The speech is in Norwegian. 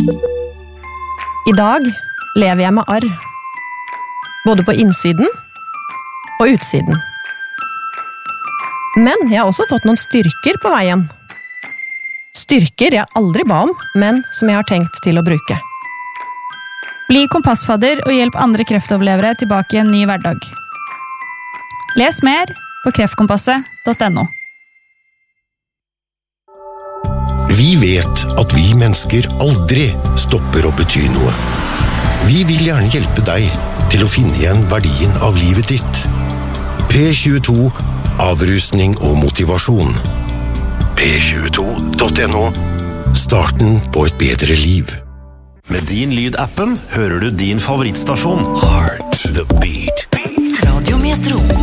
I dag lever jeg med arr. Både på innsiden og utsiden. Men jeg har også fått noen styrker på veien. Styrker jeg aldri ba om, men som jeg har tenkt til å bruke. Bli kompassfadder og hjelp andre kreftoverlevere tilbake i en ny hverdag. Les mer på kreftkompasset.no. Vi vet at vi mennesker aldri stopper å bety noe. Vi vil gjerne hjelpe deg til å finne igjen verdien av livet ditt. P22 Avrusning og motivasjon. P22.no. Starten på et bedre liv. Med din Lyd-appen hører du din favorittstasjon. Heart the beat. Radio Metro.